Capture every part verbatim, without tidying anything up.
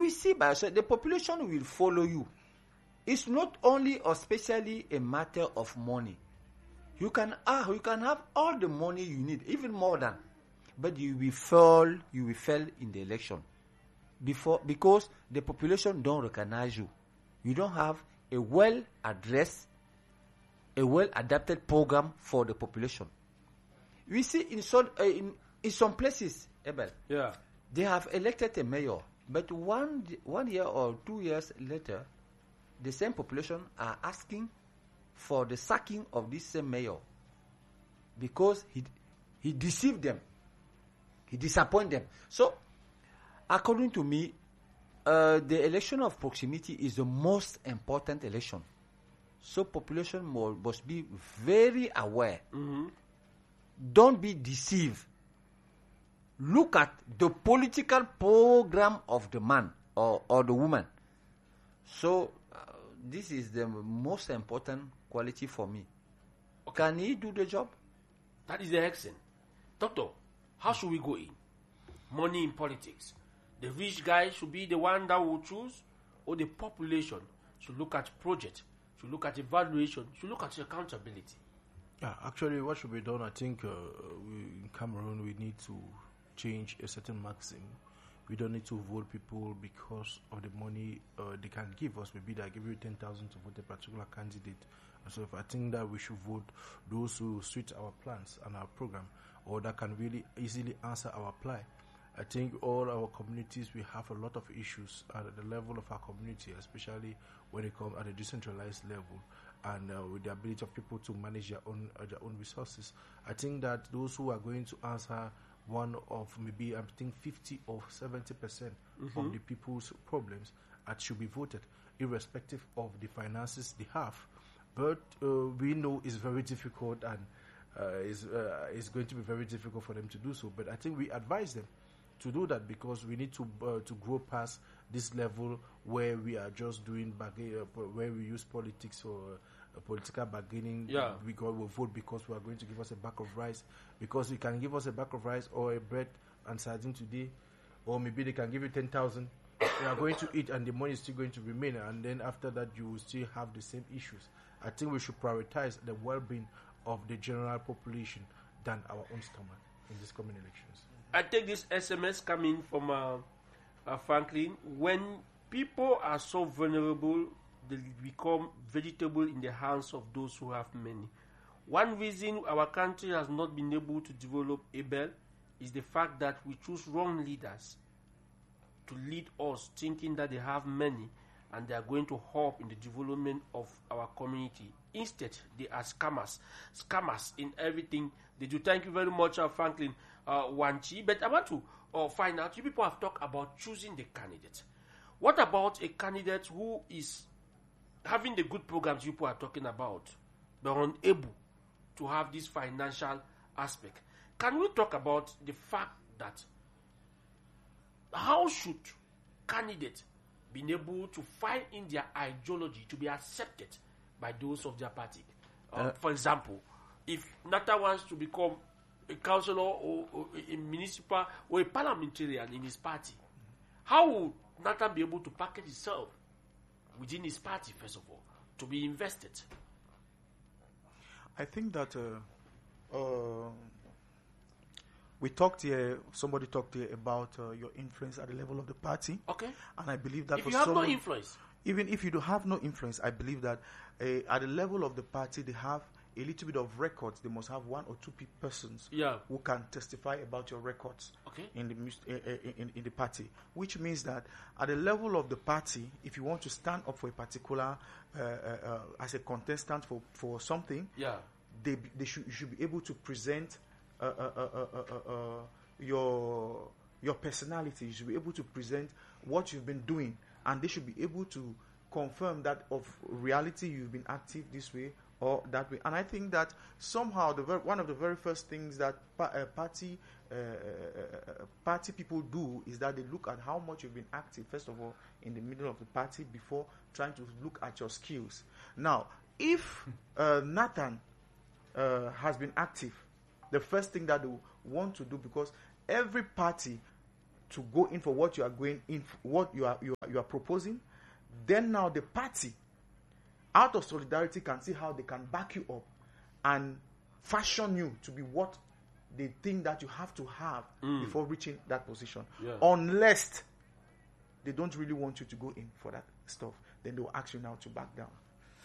will see by yourself, the population will follow you. It's not only or especially a matter of money. You can ah, you can have all the money you need, even more than, but you will fail. You will fail in the election before because the population don't recognize you. You don't have a well addressed, a well adapted program for the population. We see in some uh, in, in some places, Abel, Yeah. they have elected a mayor, but one one year or two years later, the same population are asking for the sacking of this same mayor because he he deceived them, he disappointed them. So, according to me, uh, the election of proximity is the most important election. So, population mo- must be very aware. Mm-hmm. Don't be deceived. Look at the political program of the man or, or the woman. So, uh, this is the most important quality for me. Can he do the job? That is the excellent. Doctor, how should we go in? Money in politics. The rich guy should be the one that will choose, or the population should look at project, should look at evaluation, should look at accountability. Yeah, actually, what should be done? I think uh, we, in Cameroon we need to change a certain maxim. We don't need to vote people because of the money uh, they can give us. Maybe they give you ten thousand to vote a particular candidate. And so, if I think that we should vote those who suit our plans and our program, or that can really easily answer our apply. I think all our communities, we have a lot of issues at the level of our community, especially when it comes at a decentralized level, and uh, with the ability of people to manage their own uh, their own resources. I think that those who are going to answer one of maybe I think fifty or seventy percent Mm-hmm. of the people's problems that should be voted, irrespective of the finances they have. But uh, we know it's very difficult, and uh, it's, uh, it's going to be very difficult for them to do so. But I think we advise them to do that because we need to uh, to grow past this level where we are just doing bargain, uh, where we use politics or uh, political bargaining. Yeah. We go will vote because we are going to give us a bag of rice, because you can give us a bag of rice or a bread and sardine today, or maybe they can give you ten thousand. You are going to eat and the money is still going to remain, and then after that you will still have the same issues. I think we should prioritize the well-being of the general population than our own stomach in these coming elections. I take this S M S coming from uh, uh, Franklin. When people are so vulnerable, they become vegetable in the hands of those who have many. One reason our country has not been able to develop Abel is the fact that we choose wrong leaders to lead us, thinking that they have many and they are going to help in the development of our community. Instead, they are scammers, scammers in everything they do. Thank you very much, uh, Franklin uh, Wanchi. But I want to uh, find out, you people have talked about choosing the candidate. What about a candidate who is having the good programs you people are talking about, but unable to have this financial aspect? Can we talk about the fact that how should candidates be able to find in their ideology to be accepted by those of their party? Uh, Uh, for example, if Nata wants to become a councillor or, or a municipal or a parliamentarian in his party, how will Nata be able to package himself within his party, first of all, to be invested? I think that uh, uh, we talked here, somebody talked here about uh, your influence at the level of the party. Okay. And I believe that If for you have no someone, influence, even if you do have no influence, I believe that uh, at the level of the party, they have a little bit of records. They must have one or two pe- persons yeah, who can testify about your records okay, in the mus- uh, uh, in, in the party, which means that at the level of the party, if you want to stand up for a particular uh, uh, uh, as a contestant for, for something, yeah, they be- they should you should be able to present uh, uh, uh, uh, uh, uh, uh, your your personality. You should be able to present what you've been doing, and they should be able to confirm that of reality you've been active this way or that way. And I think that somehow the ver- one of the very first things that pa- uh, party uh, uh, party people do is that they look at how much you've been active first of all in the middle of the party before trying to look at your skills. Now, if uh, Nathan uh, has been active, the first thing that they want to do, because every party to go in for what you are going in, f- what you are you are, you are proposing, then now the party, out of solidarity, can see how they can back you up and fashion you to be what they think that you have to have Mm. before reaching that position. Yeah. Unless they don't really want you to go in for that stuff, then they will ask you now to back down.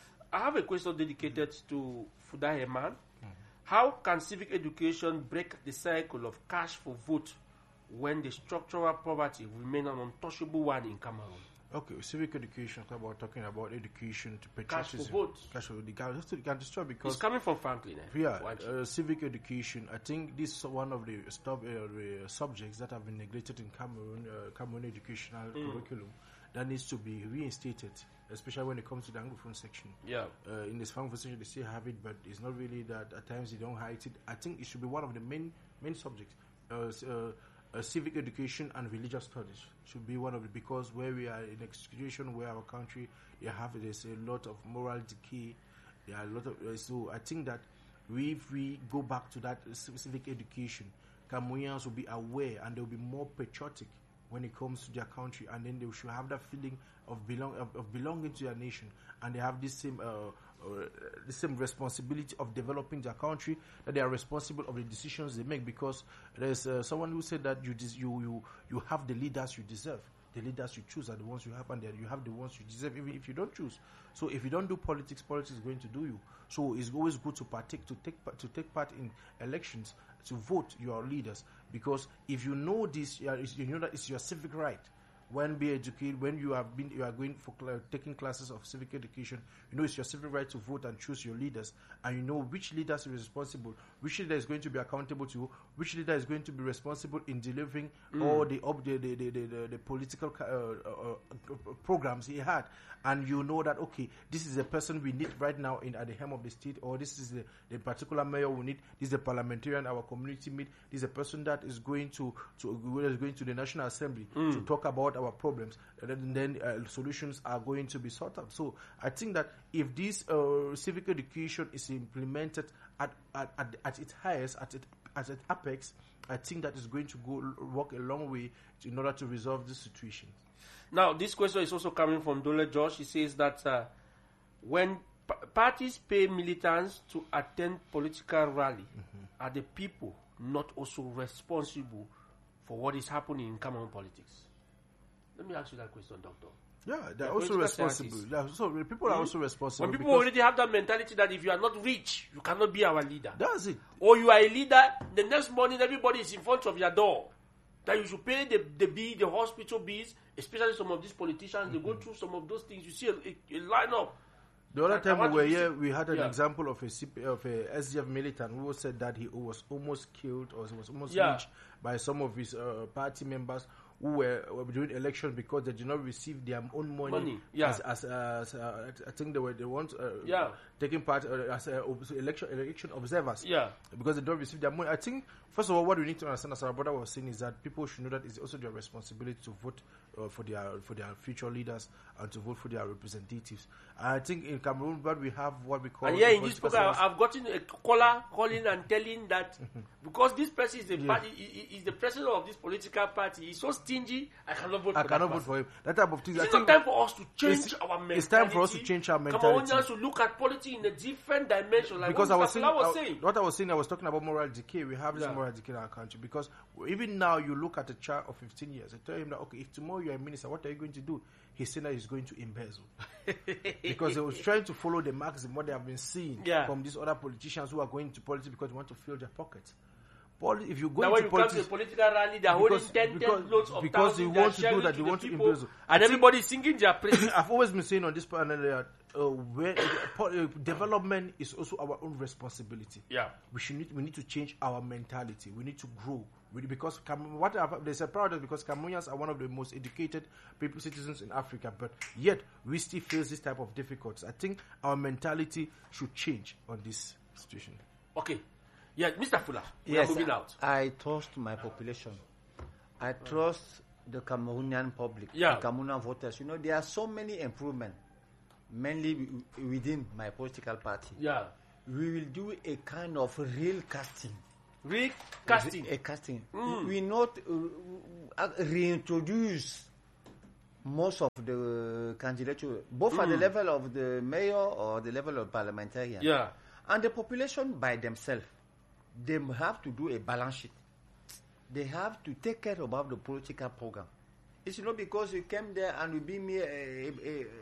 I have a question dedicated to Fuda Herman. How can civic education break the cycle of cash for vote when the structural poverty remains an untouchable one in Cameroon? Okay, civic education. Talk about talking about education to Cash for patriotism. vote. Cash for the guy. Just to can destroy because It's coming from Franklin. Eh? yeah, Watch. uh, civic education. I think this is one of the stop, uh, the subjects that have been neglected in Cameroon, uh, Cameroon educational curriculum that needs to be reinstated, especially when it comes to the Anglophone section. Yeah. Uh, in this Francophone section, they still have it, but it's not really that. At times, they don't hide it. I think it should be one of the main main subjects. Uh, s- uh, uh, civic education and religious studies should be one of it, because where we are in a situation where our country, they have there's a lot of moral decay. There are a lot of uh, so I think that we, if we go back to that uh, civic education, Cameroonians will be aware and they will be more patriotic when it comes to their country, and then they should have that feeling of belong of, of belonging to their nation, and they have this same uh, uh, the same responsibility of developing their country, that they are responsible of the decisions they make, because there's uh, someone who said that you, des- you you you have the leaders you deserve. The leaders you choose are the ones you have, and then you have the ones you deserve, even if you don't choose. So if you don't do politics, politics is going to do you. So it's always good to partake, to take part, to take part in elections, to vote your leaders, because if you know this, you, are, you know that it's your civic right. When be educated, when you have been, you are going for cl- taking classes of civic education, you know it's your civic right to vote and choose your leaders, and you know which leaders are responsible, which leader is going to be accountable to you, which leader is going to be responsible in delivering all the up the the, the, the, the, the political uh, uh, uh, programs he had, and you know that okay, this is the person we need right now in at the helm of the state, or this is the, the particular mayor we need, this is the parliamentarian our community need, this is the person that is going to to is going to the National Assembly to talk about our problems, and then, then uh, solutions are going to be sorted out. So I think that if this uh, civic education is implemented at at, at, at its highest, at it, at its apex, I think that is going to go walk a long way in order to resolve this situation. Now, this question is also coming from Dole Josh. He says that uh, when p- parties pay militants to attend political rally, Mm-hmm. are the people not also responsible for what is happening in Cameroon politics? Let me ask you that question, Doctor. Yeah, they're The also political responsible. scientists. Yeah, so the people are also responsible. When people because already have that mentality that if you are not rich, you cannot be our leader. that's it. Or you are a leader, the next morning everybody is in front of your door. That you should pay the, the bill, the hospital bills, especially some of these politicians, they go through some of those things. You see a, a, a lineup. The other I- I time we want were to here, see- we had an Yeah. example of a C P, of a S D F militant who said that he was almost killed or he was almost Yeah. lynched by some of his uh, party members who were, were doing election because they did not receive their own money. Money, yeah. As, as, as uh, I think they were they want uh, Yeah. taking part uh, as uh, obs- election election observers. Yeah. Because they don't receive their money. I think first of all, what we need to understand, as our brother was saying, is that people should know that it's also their responsibility to vote uh, for their for their future leaders and to vote for their representatives. And I think in Cameroon, but we have what we call. And yeah, in because this program, personal- I've gotten a caller calling and telling that because this person is the party, he- he- is the president of this political party, he's so stingy, I cannot vote I for cannot that vote person. for him. That type of things. Is I it think not time for us to change it's- our mentality? it's time for us to change our mentality. Cameroonians to look at politics in a different dimension. Like because what I was Mister saying, Fela was I- saying. what I was saying, I was talking about moral decay. We have this Yeah. moral decay in our country because even now, you look at a child of fifteen years. I tell him that okay, if tomorrow you are a minister, what are you going to do? He's saying that he's going to embezzle because he was trying to follow the maxim what they have been seeing Yeah. from these other politicians who are going to politics because they want to fill their pockets. Poli- if you go Now into when you come to a politics, political rally, they're holding Because- ten, because- ten loads of because they thousands, want to they're do sharing that, to they the want to people, embezzle. I and think- everybody's singing their praises. I've always been saying on this panel that uh, where, uh, po- uh, development is also our own responsibility. Yeah. we should need, we need to change our mentality. We need to grow. We, because Cam- what I've- there's a paradox because Cameroonians are one of the most educated people citizens in Africa, but yet we still face this type of difficulties. I think our mentality should change on this situation. Okay. Yeah, Mister Fuller, we Yes, are moving out. I trust my population. I trust the Cameroonian public, Yeah. the Cameroonian voters. You know, there are so many improvements, mainly wi- within my political party. Yeah. We will do a kind of real casting Recasting. A casting. Mm. We not uh, reintroduce most of the candidature, both at the Mm. level of the mayor or the level of parliamentarian. Yeah. And the population by themselves, they have to do a balance sheet. They have to take care about the political program. It's not because you came there and you bring me a, a,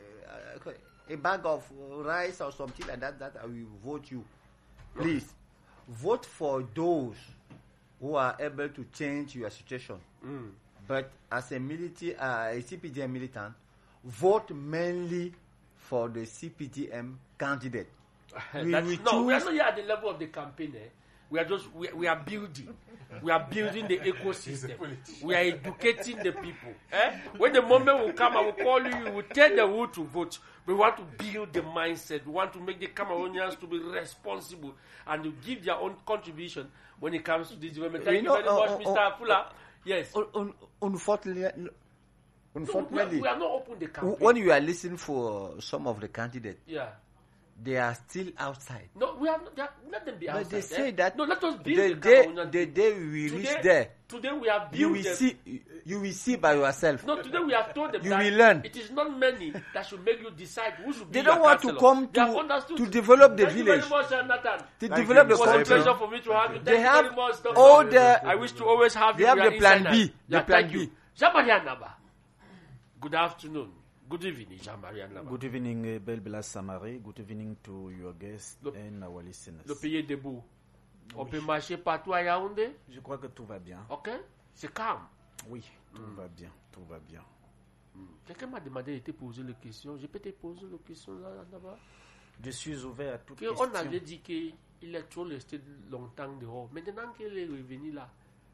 a, a bag of rice or something like that, that I will vote you. Please, vote for those who are able to change your situation. Mm. But as a military, uh, a C P D M militant, vote mainly for the C P D M candidate. We That's- will no, we are choose- not yet at the level of the campaign. Eh? We are just we, we are building. We are building the ecosystem. We are educating the people. Eh? When the moment will come, I will call you. You will tell them who to vote. We want to build the mindset. We want to make the Cameroonians to be responsible and to give their own contribution when it comes to this development. Thank You you know, very uh, much, uh, Mister uh, Apula. Yes. Un- un- unfortunately, No, we, are, unfortunately, we are not open the campaign. when you are listening for some of the candidates, yeah. they are still outside. No, we have not. They are, let them be But outside. they say eh? that no. Let us build the the day, Cameroonian the people. day we reach Today- there, Today we have built you will the- see, you will see by yourself. No, today we have told them You that will learn. it is not many that should make you decide who should be They your don't want to councillor. come They have to- understood. to develop the Thank you village. very much, uh, Nathan. To Thank develop you, the It was a Mister country. pleasure for me to have you. Thank They you have very much, Doctor all the- I wish to always have They you. have We are the plan inside B, now. the Yeah, plan thank B. you. Jean-Marie Anaba. Good afternoon. Good evening, Jean-Marie Anaba. Good evening, uh, Belbela Samari. Good evening to your guests Le- and our listeners. Le pays est debout. On peut marcher partout à Yaoundé. Je crois que tout va bien. Ok? C'est calme. Oui, tout va bien, tout va bien. Quelqu'un m'a demandé de te poser les questions. Je peux te poser les questions là, là-bas. Je suis ouvert à toute Que question. on avait dit qu'il est trop resté longtemps dehors. Maintenant qu'il est revenu là,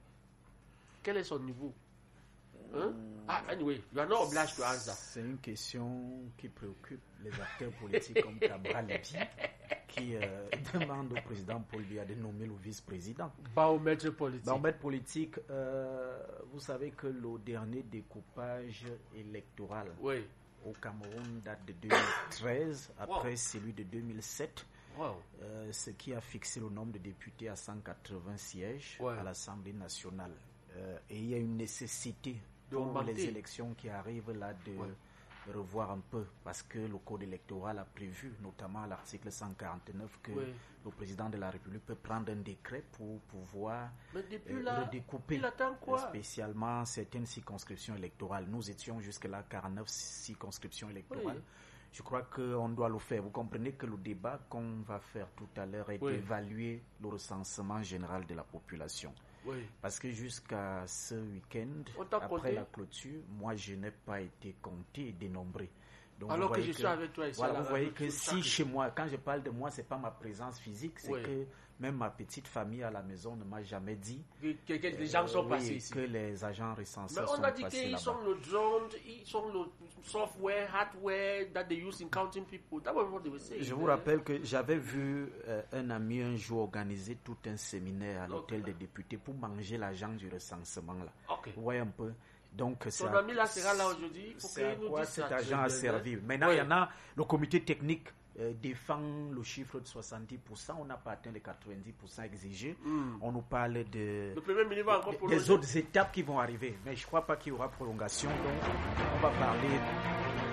quel est son niveau? Hein? Ah, anyway, you are not obliged to answer. C'est une question qui préoccupe les acteurs politiques comme Cabral Libi, qui euh, demande au président Paul Biya de nommer le vice-président. Baromètre politique. Baromètre politique, euh, vous savez que le dernier découpage électoral Oui. au Cameroun date de deux mille treize, après Wow. celui de deux mille sept. Wow. Euh, ce qui a fixé le nombre de députés à cent quatre-vingts sièges Ouais. à l'Assemblée nationale. Euh, et il y a une nécessité De pour augmenter. les élections qui arrivent là de Ouais. revoir un peu, parce que le code électoral a prévu, notamment à l'article cent quarante-neuf, que Ouais. le président de la République peut prendre un décret pour pouvoir Mais depuis euh, là, redécouper il attend quoi? spécialement certaines circonscriptions électorales. Nous étions jusque-là quarante-neuf circonscriptions électorales. Oui. Je crois qu'on doit le faire. Vous comprenez que le débat qu'on va faire tout à l'heure est Oui. d'évaluer le recensement général de la population. Oui. Parce que jusqu'à ce week-end, On t'a après compté? la clôture, moi je n'ai pas été compté et dénombré. Donc, Alors vous que voyez je suis avec toi ici. Voilà, là, vous voyez là, que chaque- si chez moi, quand je parle de moi, c'est pas ma présence physique, c'est Oui. que même ma petite famille à la maison ne m'a jamais dit que, que- que des gens euh, sont oui, passés ici. que les agents recensés Mais sont on a dit passés qu'ils là-bas. sont le drone, ils sont le software, hardware that they use in counting people. That was what they were saying. Je vous rappelle que j'avais vu euh, un ami un jour organiser tout un séminaire à l'hôtel des députés pour manger l'argent du recensement là. Ok. Vous voyez un peu. Donc c'est Ton à- ami là sera là aujourd'hui. Il faut c'est à qu'il nous quoi dise cet ça. argent a servi. Maintenant, il y en a, le comité technique euh, défend le chiffre de soixante-dix pour cent. On n'a pas atteint les quatre-vingt-dix pour cent exigés. On nous parle de, Le premier ministre va encore des prolonger. autres étapes qui vont arriver. Mais je ne crois pas qu'il y aura prolongation. Donc, on va parler